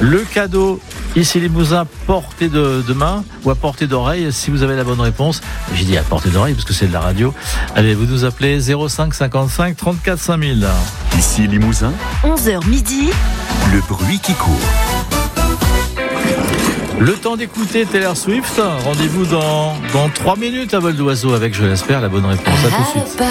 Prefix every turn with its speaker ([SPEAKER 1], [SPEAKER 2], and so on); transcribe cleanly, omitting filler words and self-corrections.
[SPEAKER 1] Le cadeau, ici Limousin, portée de main ou à portée d'oreille, si vous avez la bonne réponse. J'ai dit à portée d'oreille parce que c'est de la radio. Allez, vous nous appelez 05 55 34 5000.
[SPEAKER 2] Ici Limousin,
[SPEAKER 3] 11h midi,
[SPEAKER 2] le bruit qui court.
[SPEAKER 1] Le temps d'écouter Taylor Swift. Rendez-vous dans 3 minutes à vol d'oiseau avec, je l'espère, la bonne réponse. À tout de suite.